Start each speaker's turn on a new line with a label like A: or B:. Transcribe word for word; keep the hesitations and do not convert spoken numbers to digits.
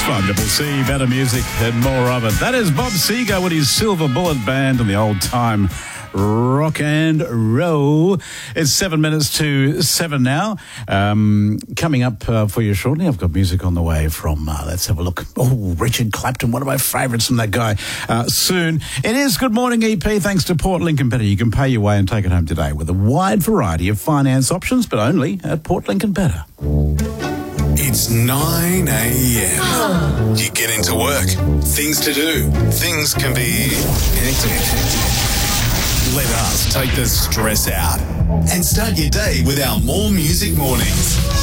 A: five double C, better music and more of it. That is Bob Seger with his Silver Bullet Band and the old time rock and roll. It's seven minutes to seven now. Um, coming up uh, for you shortly, I've got music on the way from, uh, let's have a look. Oh, Richard Clapton, one of my favourites from that guy. Uh, soon. It is Good Morning E P, thanks to Port Lincoln Better. You can pay your way and take it home today with a wide variety of finance options, but only at Port Lincoln Better.
B: It's nine a.m. You get into work. Things to do. Things can be hectic. Let us take the stress out and start your day with our More Music Mornings.